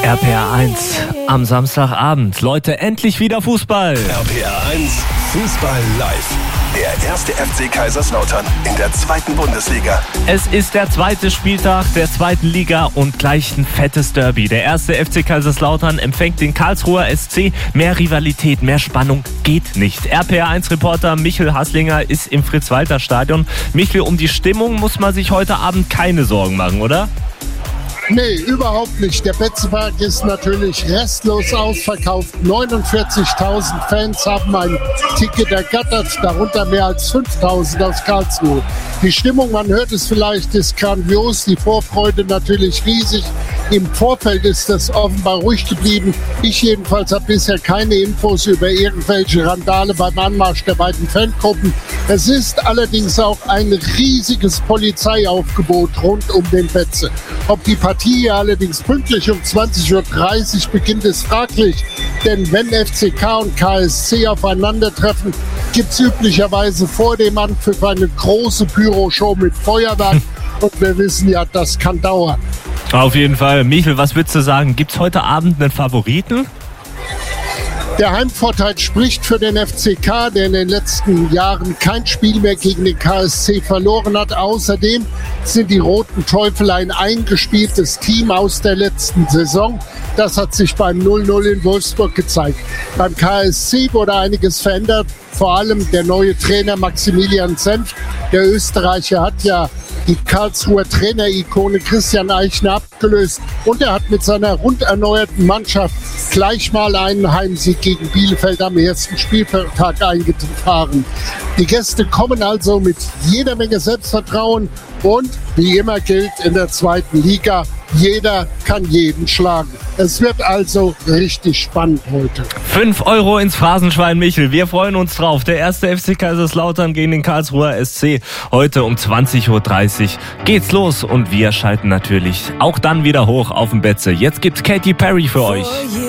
RPR 1 am Samstagabend. Leute, endlich wieder Fußball. RPR 1 Fußball live. Der erste FC Kaiserslautern in der zweiten Bundesliga. Es ist der zweite Spieltag der zweiten Liga und gleich ein fettes Derby. Der erste FC Kaiserslautern empfängt den Karlsruher SC. Mehr Rivalität, mehr Spannung geht nicht. RPR 1 Reporter Michel Haslinger ist im Fritz-Walter-Stadion. Michel, um die Stimmung muss man sich heute Abend keine Sorgen machen, oder? Nee, überhaupt nicht. Der Betzenberg ist natürlich restlos ausverkauft. 49.000 Fans haben ein Ticket ergattert, darunter mehr als 5.000 aus Karlsruhe. Die Stimmung, man hört es vielleicht, ist grandios, die Vorfreude natürlich riesig. Im Vorfeld ist das offenbar ruhig geblieben. Ich jedenfalls habe bisher keine Infos über irgendwelche Randale beim Anmarsch der beiden Fangruppen. Es ist allerdings auch ein riesiges Polizeiaufgebot rund um den Betze. Ob die Partie allerdings pünktlich um 20.30 Uhr beginnt, ist fraglich. Denn wenn FCK und KSC aufeinandertreffen, gibt es üblicherweise vor dem Anpfiff eine große Pyroshow mit Feuerwerk. Und wir wissen ja, das kann dauern. Auf jeden Fall. Michel, was würdest du sagen? Gibt es heute Abend einen Favoriten? Der Heimvorteil spricht für den FCK, der in den letzten Jahren kein Spiel mehr gegen den KSC verloren hat. Außerdem sind die Roten Teufel ein eingespieltes Team aus der letzten Saison. Das hat sich beim 0-0 in Wolfsburg gezeigt. Beim KSC wurde einiges verändert, vor allem der neue Trainer Maximilian Senft. Der Österreicher hat ja die Karlsruher Trainerikone Christian Eichner abgelöst und er hat mit seiner rund erneuerten Mannschaft gleich mal einen Heimsieg gegen Bielefeld am ersten Spieltag eingefahren. Die Gäste kommen also mit jeder Menge Selbstvertrauen und wie immer gilt in der zweiten Liga, jeder kann jeden schlagen. Es wird also richtig spannend heute. 5 Euro ins Phrasenschwein, Michel. Wir freuen uns drauf. Der erste FC Kaiserslautern gegen den Karlsruher SC. Heute um 20.30 Uhr geht's los und wir schalten natürlich auch dann wieder hoch auf dem Betze. Jetzt gibt's Katy Perry für euch.